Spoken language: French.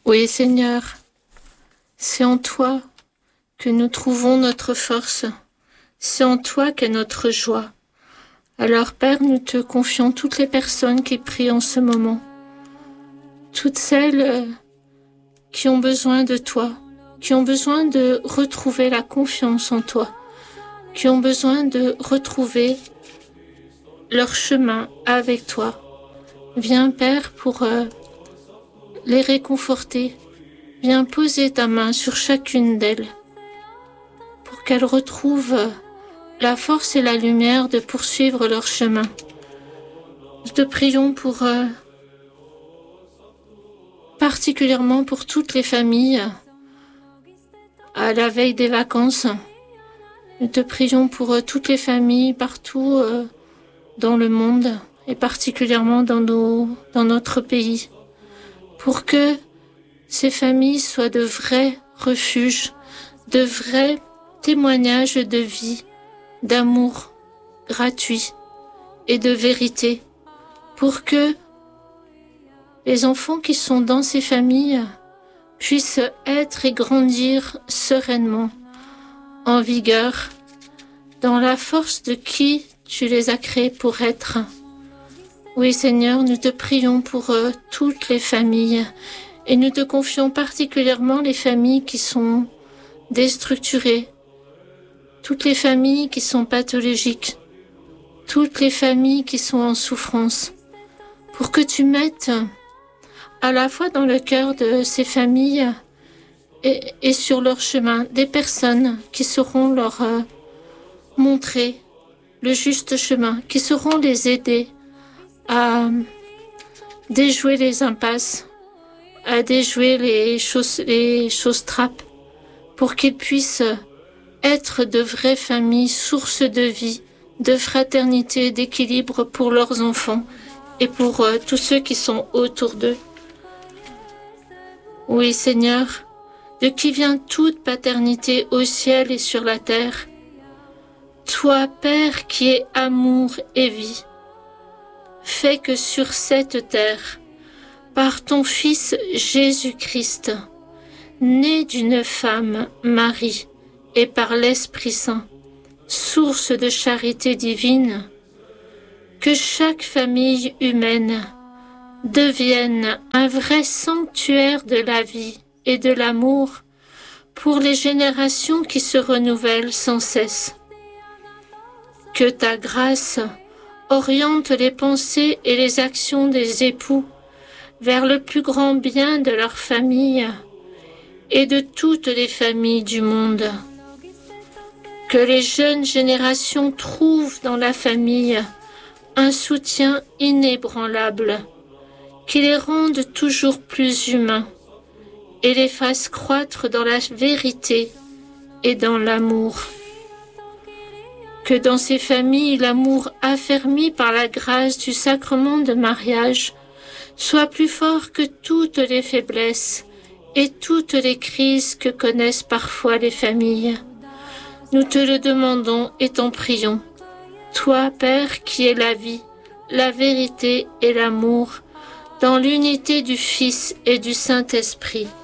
Oui, Seigneur, c'est en toi que nous trouvons notre force. C'est en toi qu'est notre joie. Alors, Père, nous te confions toutes les personnes qui prient en ce moment. Toutes celles qui ont besoin de toi, qui ont besoin de retrouver la confiance en toi, qui ont besoin de retrouver leur chemin avec toi. Viens, Père, pour les réconforter. Viens poser ta main sur chacune d'elles pour qu'elles retrouvent la force et la lumière de poursuivre leur chemin. Nous te prions pour particulièrement pour toutes les familles à la veille des vacances. Nous te prions pour toutes les familles partout dans le monde et particulièrement dans notre pays, pour que ces familles soient de vrais refuges, de vrais témoignages de vie, d'amour gratuit et de vérité, pour que les enfants qui sont dans ces familles puissent être et grandir sereinement, en vigueur, dans la force de qui tu les as créés pour être. Oui, Seigneur, nous te prions pour toutes les familles et nous te confions particulièrement les familles qui sont déstructurées, toutes les familles qui sont pathologiques, toutes les familles qui sont en souffrance, pour que tu mettes à la fois dans le cœur de ces familles et sur leur chemin des personnes qui sauront leur montrer le juste chemin, qui sauront les aider à déjouer les impasses, à déjouer les choses trappes, pour qu'ils puissent être de vraies familles, sources de vie, de fraternité, d'équilibre pour leurs enfants et pour tous ceux qui sont autour d'eux. Oui, Seigneur, de qui vient toute paternité au ciel et sur la terre. Toi, Père, qui es amour et vie, fais que sur cette terre, par ton Fils Jésus-Christ, né d'une femme, Marie, et par l'Esprit Saint, source de charité divine, que chaque famille humaine devienne un vrai sanctuaire de la vie et de l'amour pour les générations qui se renouvellent sans cesse. Que ta grâce oriente les pensées et les actions des époux vers le plus grand bien de leur famille et de toutes les familles du monde. Que les jeunes générations trouvent dans la famille un soutien inébranlable qui les rende toujours plus humains et les fasse croître dans la vérité et dans l'amour. Que dans ces familles, l'amour affermi par la grâce du sacrement de mariage soit plus fort que toutes les faiblesses et toutes les crises que connaissent parfois les familles. Nous te le demandons et t'en prions. Toi, Père, qui es la vie, la vérité et l'amour, dans l'unité du Fils et du Saint-Esprit.